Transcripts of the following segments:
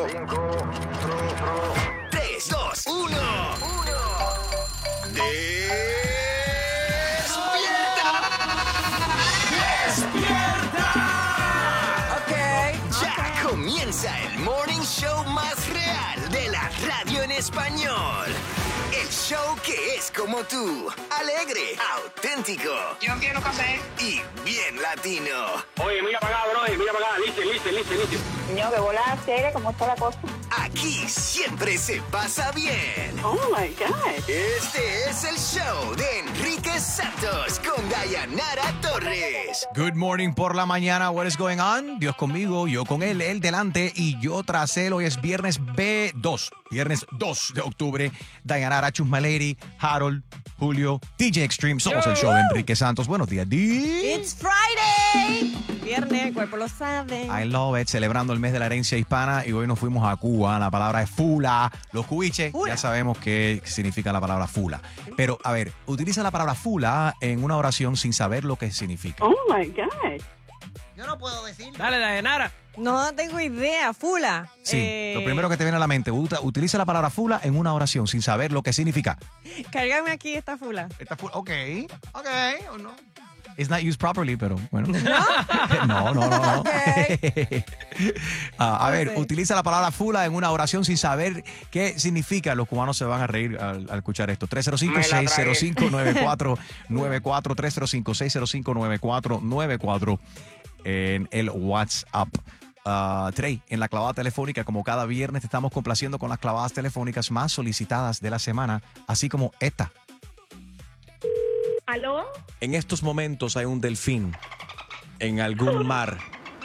3, 2, 1. ¡Despierta! Ok. Ya comienza el morning show más real de la radio en español. El show que es como tú, alegre, auténtico. Yo quiero café. Y bien latino. Oye, mira para acá, bro, mira para acá, listen. Señor, que bola seria, ¿cómo está la cosa? Aquí siempre se pasa bien. Oh my God. Este es el show de Enrique Santos con Dayanara Torres. Good morning por la mañana. What is going on? Dios conmigo, yo con él delante y yo tras él. Hoy es viernes B2. Viernes 2 de octubre. Dayanara, Chusmaleri, Harold, Julio, DJ Extreme. Somos el show de Enrique Santos. Buenos días, D. It's Friday. Viernes, el cuerpo lo sabe. I love it. Celebrando el mes de la herencia hispana y hoy nos fuimos a Cuba. La palabra es fula. Los cubiches ya sabemos qué significa la palabra fula. Pero, a ver, utiliza la palabra fula en una oración sin saber lo que significa. Oh my God. Yo no puedo decir. Dale, Dayanara. No tengo idea, fula. Sí, lo primero que te viene a la mente, utiliza la palabra fula en una oración sin saber lo que significa. Cárgame aquí esta fula. Esta fula, ok, o no. It's not used properly, pero bueno. No. A ver, utiliza la palabra fula en una oración sin saber qué significa. Los cubanos se van a reír al escuchar esto. 305-605-9494, 305-605-9494 en el WhatsApp. Trey, en la clavada telefónica, como cada viernes te estamos complaciendo con las clavadas telefónicas más solicitadas de la semana, así como esta. ¿Aló? En estos momentos hay un delfín en algún mar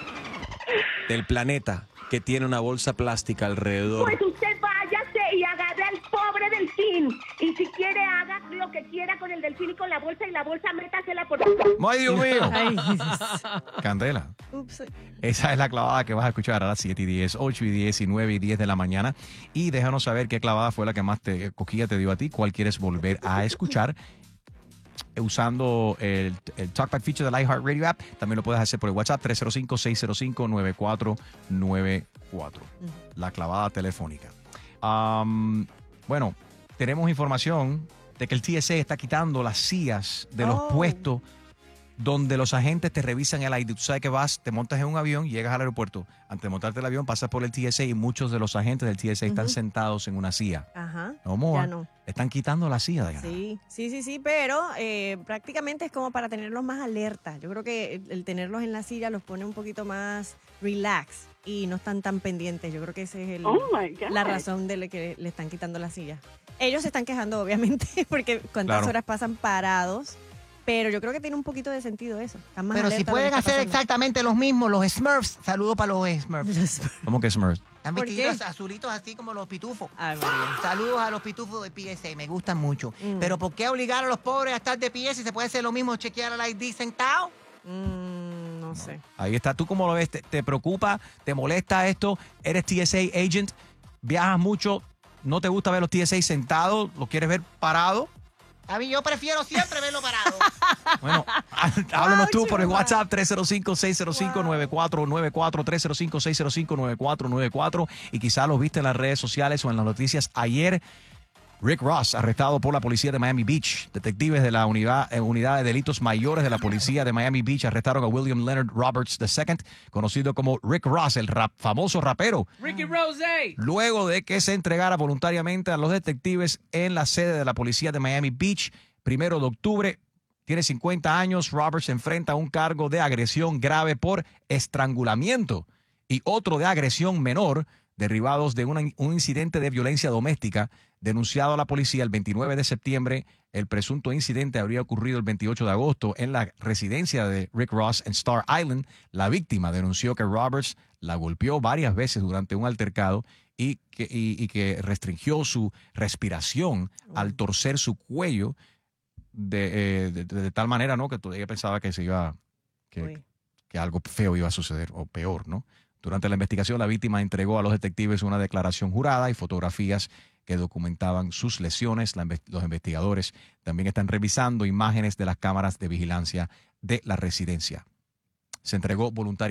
del planeta que tiene una bolsa plástica alrededor. Pues usted váyase y agarre al pobre delfín. Y si quiere, haga lo que quiera con el delfín y con la bolsa métasela por... ¡Ay, Dios mío! Ay, Candela. ups. Esa es la clavada que vas a escuchar a las 7 y 10, 8 y 10 y 9 y 10 de la mañana. Y déjanos saber qué clavada fue la que más cosquilla te dio a ti, cuál quieres volver a escuchar. Usando el Talkback feature del iHeartRadio app. También lo puedes hacer por el WhatsApp 305-605-9494. La clavada telefónica. Bueno, tenemos información de que el TSA está quitando las sillas de los puestos donde los agentes te revisan el ID. Tú sabes que te montas en un avión, llegas al aeropuerto. Antes de montarte el avión, pasas por el TSA y muchos de los agentes del TSA están sentados en una silla. Ajá. ¿Cómo? Ya no. Están quitando la silla de acá. Sí, pero prácticamente es como para tenerlos más alerta. Yo creo que el tenerlos en la silla los pone un poquito más relax y no están tan pendientes. Yo creo que esa es la razón de que le están quitando la silla. Ellos se están quejando, obviamente, porque cuántas horas pasan parados. Pero yo creo que tiene un poquito de sentido eso. Están más Pero si alerta de lo pueden que está hacer pasando. exactamente los mismos, los Smurfs. Saludos para los Smurfs. ¿Cómo que Smurfs? Están ¿Por vestidos qué? azulitos así como los pitufos. Ay, María. Saludos a los pitufos de PSA, me gustan mucho. Pero ¿por qué obligar a los pobres a estar de pie si se puede hacer lo mismo, chequear el ID sentado? No sé. Ahí está. ¿Tú cómo lo ves? ¿Te preocupa? ¿Te molesta esto? ¿Eres TSA agent? ¿Viajas mucho? ¿No te gusta ver los TSA sentados? ¿Los quieres ver parados? A mí yo prefiero siempre verlo parado. Bueno, háblanos tú por el WhatsApp 305-605-9494, 305-605-9494 y quizá los viste en las redes sociales o en las noticias ayer. Rick Ross, arrestado por la policía de Miami Beach. Detectives de la unidad de delitos mayores de la policía de Miami Beach arrestaron a William Leonard Roberts II, conocido como Rick Ross, el famoso rapero. Ricky Rose. Luego de que se entregara voluntariamente a los detectives en la sede de la policía de Miami Beach, 1 de octubre. Tiene 50 años. Roberts se enfrenta a un cargo de agresión grave por estrangulamiento y otro de agresión menor, derivados de un incidente de violencia doméstica denunciado a la policía el 29 de septiembre. El presunto incidente habría ocurrido el 28 de agosto en la residencia de Rick Ross en Star Island. La víctima denunció que Roberts la golpeó varias veces durante un altercado y que restringió su respiración al torcer su cuello de tal manera, ¿no?, que ella pensaba que que algo feo iba a suceder o peor, ¿no? Durante la investigación, la víctima entregó a los detectives una declaración jurada y fotografías que documentaban sus lesiones. Los investigadores también están revisando imágenes de las cámaras de vigilancia de la residencia. Se entregó voluntariamente